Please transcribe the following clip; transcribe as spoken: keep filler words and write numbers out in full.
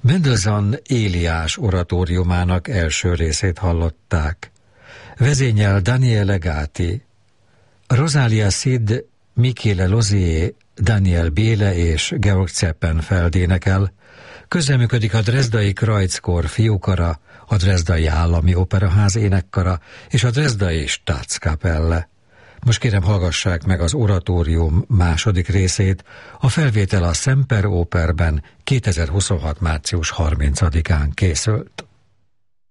Mendelssohn Éliás oratóriumának első részét hallották. Vezényel Daniele Gatti. Rosalia Cid, Michele Lozier, Daniel Béle és Georg Zeppenfeld énekel. Közreműködik a Dresdai Kreuzchor fiúkara, a Dresdai Állami Operaház énekkara és a Dresdai Staatskapelle. Most kérem, hallgassák meg az oratórium második részét, a felvétel a Semper Operben kétezer-huszonhat. március harmincadikán készült.